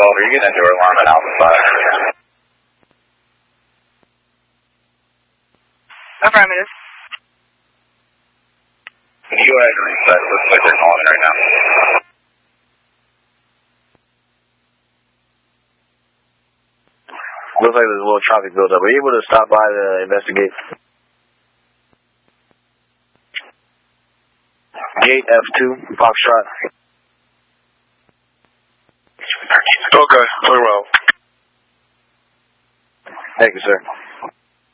over. You get into alarm at Alpha 5. Affirmative. Can you go ahead and reset? Looks like they're calling right now. Looks like there's a little traffic buildup. Are you able to stop by to investigate? Gate F2, Foxtrot. Okay, very well. Thank you, sir.